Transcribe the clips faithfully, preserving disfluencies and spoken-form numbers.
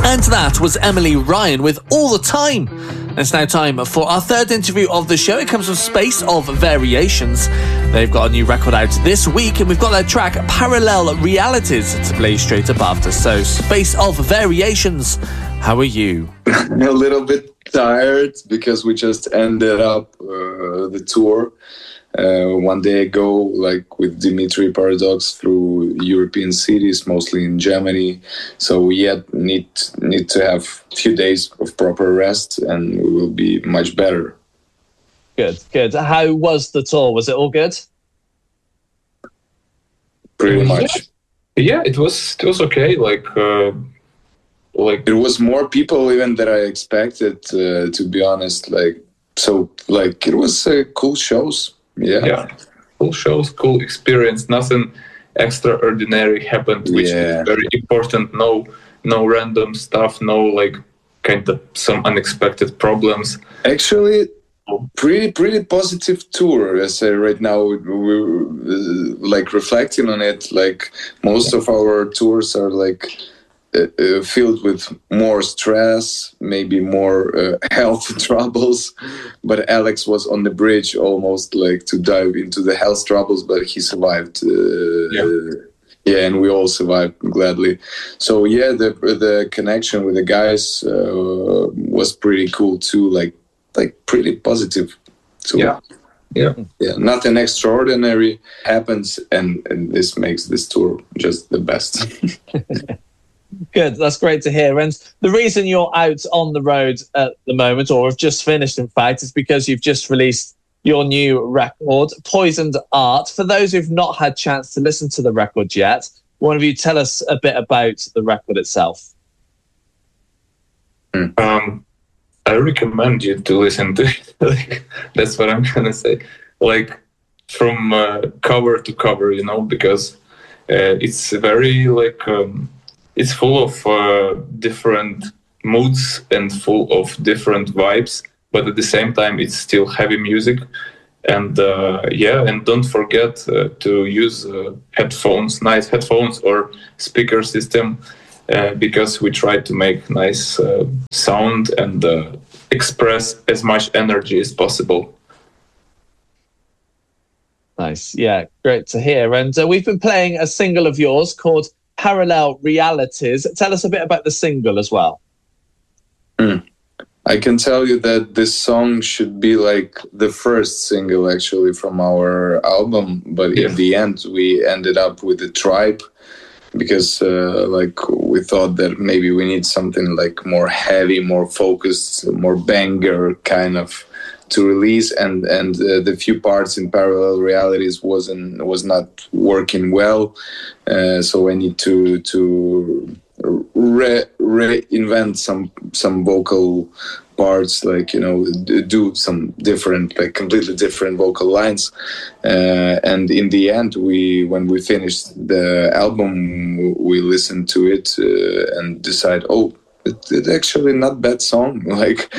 And that was Emily Ryan with All the Time. And it's now time for our third interview of the show. It comes from Space of Variations. They've got a new record out this week, and we've got their track Parallel Realities to play straight up after. So, Space of Variations, how are you? A little bit tired because we just ended up uh, the tour uh, one day ago, like with Dimitri Paradox through European cities, mostly in Germany. So we yet need need to have a few days of proper rest, and we will be much better. Good, good. How was the tour? Was it all good? Pretty much. Yeah, it was. It was okay. Like. Uh... Like it was more people even than I expected, uh, to be honest. Like so, like it was uh, cool shows. Yeah, yeah, cool shows, cool experience. Nothing extraordinary happened, which yeah. is very important. No, no random stuff. No, like kind of some unexpected problems. Actually, pretty pretty positive tour. I say right now, we're uh, like reflecting on it. Like most of our tours are like. Uh, filled with more stress, maybe more uh, health troubles, but Alex was on the bridge almost like to dive into the health troubles, but he survived. Uh, yeah. yeah, and we all survived gladly. So yeah, the the connection with the guys uh, was pretty cool too. Like like pretty positive. Too. Yeah. Yeah, yeah. Nothing extraordinary happens, and, and this makes this tour just the best. Good, that's great to hear. And the reason you're out on the road at the moment, or have just finished in fact, is because you've just released your new record, Poisoned Art. For those who've not had a chance to listen to the record yet, one of you tell us a bit about the record itself. Um, I recommend you to listen to it. Like, that's what I'm gonna say. Like from uh, cover to cover, you know, because uh, it's very like... Um, It's full of uh, different moods and full of different vibes, but at the same time, it's still heavy music. And uh, yeah, and don't forget uh, to use uh, headphones, nice headphones or speaker system, uh, because we try to make nice uh, sound and uh, express as much energy as possible. Nice, yeah, great to hear. And uh, we've been playing a single of yours called Parallel Realities. Tell us a bit about the single as well. Mm. I can tell you that this song should be like the first single actually from our album, but yeah. In the end we ended up with the Tribe because uh, like we thought that maybe we need something like more heavy, more focused, more banger kind of to release, and and uh, the few parts in Parallel Realities wasn't was not working well, uh, so I need to to re- reinvent some some vocal parts, like, you know, do some different, like completely different vocal lines, uh, and in the end, we when we finished the album, we listened to it uh, and decide, oh. It's it actually not bad song. Like,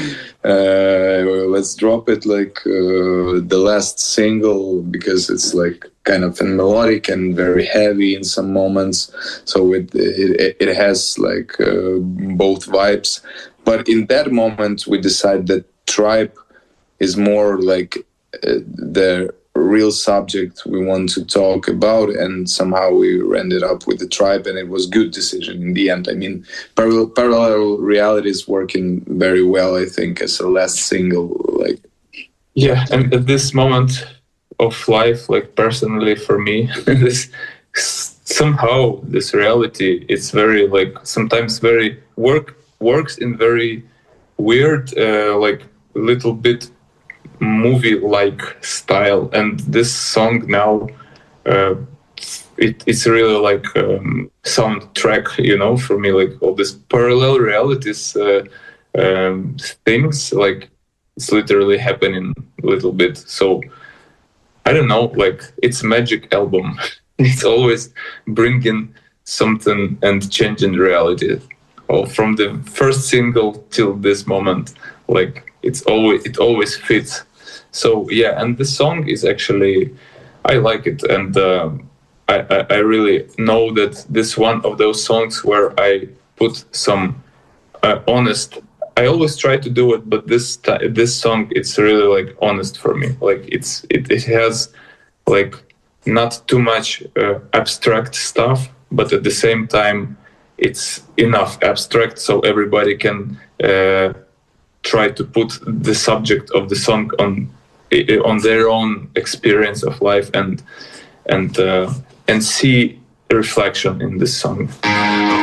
uh, let's drop it like uh, the last single because it's like kind of melodic and very heavy in some moments. So it it, it has like uh, both vibes. But in that moment, we decided that Tribe is more like uh, the real subject we want to talk about, and somehow we ended up with the Tribe, and it was good decision in the end. I mean, parallel, parallel reality is working very well, I think, as a last single. Like, yeah, and at this moment of life, like personally for me, this somehow this reality, it's very like sometimes very work works in very weird, uh, like little bit movie-like style, and this song now uh, it, it's really like um, soundtrack, you know, for me, like all this parallel realities uh, um, things, like it's literally happening a little bit. So I don't know, like it's a magic album. It's always bringing something and changing reality. Well, from the first single till this moment, like it's always it always fits. So yeah, and the song is actually, I like it, and uh, I, I I really know that this one of those songs where I put some uh, honest. I always try to do it, but this ti- this song, it's really like honest for me. Like it's it, it has like not too much uh, abstract stuff, but at the same time it's enough abstract so everybody can uh, try to put the subject of the song on on their own experience of life and and uh, and see a reflection in this song.